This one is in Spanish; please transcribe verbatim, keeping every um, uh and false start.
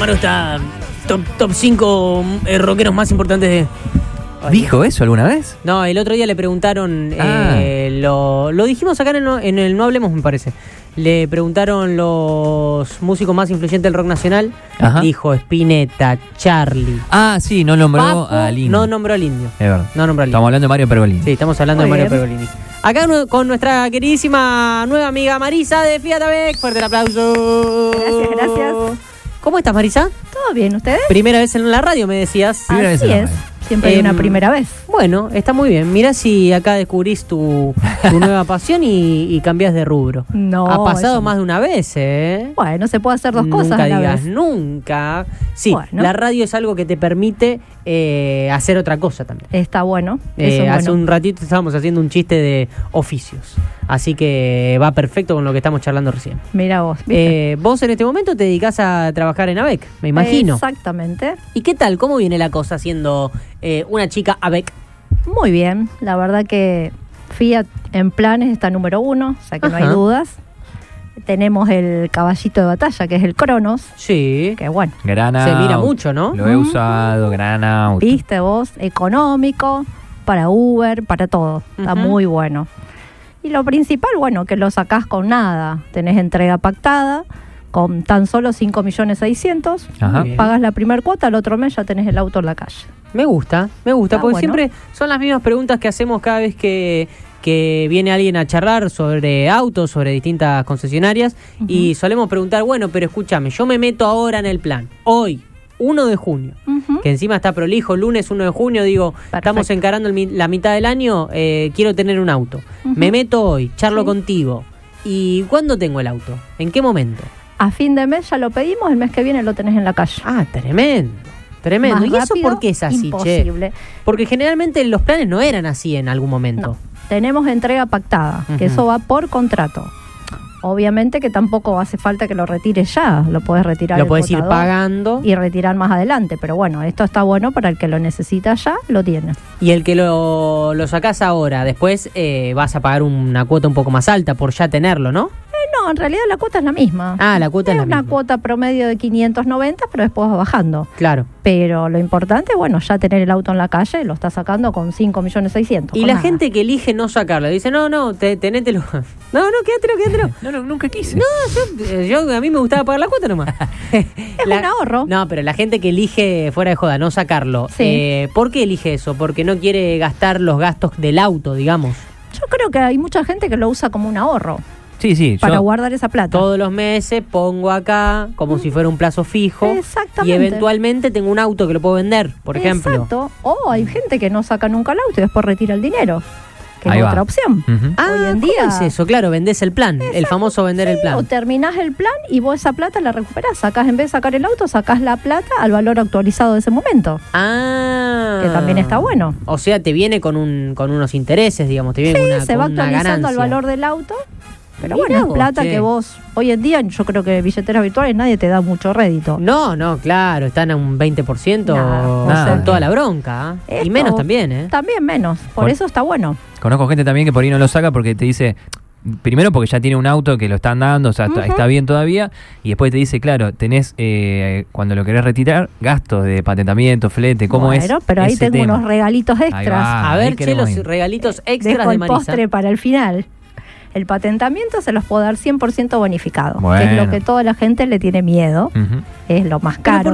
Calamaro está top, top cinco eh, rockeros más importantes de... ¿Dijo eso alguna vez? No, el otro día le preguntaron, Ah. eh, lo, lo dijimos acá en el, en el No Hablemos, me parece. Le preguntaron los músicos más influyentes del rock nacional. Ajá. Dijo Spinetta, Charlie. Ah, sí, no nombró Papo, al indio. no nombró al indio. Es verdad. No nombró al indio. Estamos hablando de Mario Pergolini. Sí, estamos hablando Muy de Mario bien. Pergolini. Acá nu- con nuestra queridísima nueva amiga Marisa de Fiat Avec. Fuerte el aplauso. Gracias, gracias. ¿Cómo estás, Marisa? ¿Todo bien, ustedes? Primera vez en la radio, me decías. Primera vez Así en la es. radio. Siempre hay Em, una primera vez. Bueno, está muy bien. Mirá si acá descubrís tu, tu nueva pasión y, y cambiás de rubro. No, Ha pasado eso no. más de una vez, ¿eh? Bueno, se puede hacer dos Nunca cosas a la digas vez. nunca. Sí, Bueno. la radio es algo que te permite eh, hacer otra cosa también. Está bueno. Eh, Eso es hace bueno. un ratito estábamos haciendo un chiste de oficios. Así que va perfecto con lo que estamos charlando recién. Mira vos. ¿viste? Eh, vos en este momento te dedicás a trabajar en A B E C, me imagino. Exactamente. ¿Y qué tal? ¿Cómo viene la cosa siendo eh, una chica A B E C? Muy bien. La verdad que Fiat en planes está número uno, o sea que no hay Ajá. dudas. Tenemos el caballito de batalla, que es el Cronos, Sí. que bueno, Gran Se mira auto. mucho, ¿no? Lo he usado, gran auto. viste vos, económico, para Uber, para todo. Está Ujú. muy bueno. Y lo principal, bueno, que lo sacás con nada. Tenés entrega pactada con tan solo cinco millones seiscientos. Ajá. Muy bien. Pagas la primer cuota, el otro mes ya tenés el auto en la calle. Me gusta, me gusta, Ah, porque bueno. siempre son las mismas preguntas que hacemos cada vez que, que viene alguien a charlar sobre autos, sobre distintas concesionarias, y solemos preguntar, bueno, pero escúchame, yo me meto ahora en el plan, hoy, uno de junio, Ujú. que encima está prolijo, lunes uno de junio, digo, Perfecto. estamos encarando el mi- la mitad del año, eh, quiero tener un auto. Ujú. Me meto hoy, charlo Sí. contigo. ¿Y cuándo tengo el auto? ¿En qué momento? A fin de mes ya lo pedimos, el mes que viene lo tenés en la calle. Ah, tremendo, tremendo. Más ¿Y eso rápido, por qué es así, che? imposible. Porque generalmente los planes no eran así en algún momento. No, tenemos entrega pactada, que Ujú. eso va por contrato. Obviamente que tampoco hace falta que lo retires ya, lo podés retirar Lo el puedes ir cuotador pagando. y retirar más adelante, pero bueno, esto está bueno para el que lo necesita ya, lo tiene. Y el que lo, lo sacás ahora, después eh, vas a pagar una cuota un poco más alta por ya tenerlo, ¿no? Eh, no, en realidad la cuota es la misma. Ah, la cuota es, es la una misma. cuota promedio de quinientos noventa, pero después va bajando. Claro. Pero lo importante, bueno, ya tener el auto en la calle, lo está sacando con cinco millones seiscientos. Y con la nada. gente que elige no sacarlo, dice, no, no, te, tenételo. No, no, quédatelo, quédatelo. No, no, nunca quise. No, yo, eh, yo- a mí me gustaba pagar la cuota nomás. es un ahorro. No, pero la gente que elige, fuera de joda, no sacarlo, Sí. eh, ¿por qué elige eso? Porque no quiere gastar los gastos del auto, digamos. Yo creo que hay mucha gente que lo usa como un ahorro, Sí, sí. para yo, guardar esa plata. Todos los meses pongo acá como si fuera un plazo fijo. Exactamente. Y eventualmente tengo un auto que lo puedo vender, por ejemplo. Exacto. O hay gente que no saca nunca el auto y después retira el dinero, que Ahí es va. otra opción. Ujú. Ah, Hoy en ¿cómo día- es eso? Claro, vendés el plan, el Exacto, famoso vender el O plan. terminás el plan y vos esa plata la recuperás. Sacás, en vez de sacar el auto, sacás la plata al valor actualizado de ese momento. Ah. Que también está bueno. O sea, te viene con un con unos intereses, digamos, te viene Sí, con una, se con va una actualizando ganancia. el valor del auto. Pero Mirá bueno, es vos, plata che. que vos, hoy en día, yo creo que billeteras virtuales nadie te da mucho rédito. No, no, claro, están a un veinte por ciento Nah, Nada. con toda la bronca. ¿ah? Y Esto- menos también, ¿eh? También menos. Por Por- eso está bueno. Conozco gente también que por ahí no lo saca porque te dice, primero porque ya tiene un auto que lo están dando, o sea, Ujú. está bien todavía, y después te dice, claro, tenés, eh, cuando lo querés retirar, gastos de patentamiento, flete, ¿cómo es? Bueno, pero ahí ese tengo tema? unos regalitos Ahí extras. va. a ahí ver, che, queremos los ir. regalitos extras Dejo de el Marisa. postre para el final. El patentamiento se los puedo dar cien por ciento bonificado, que es Bueno. lo que toda la gente le tiene miedo. Ujú. Es lo más Pero caro. ¿por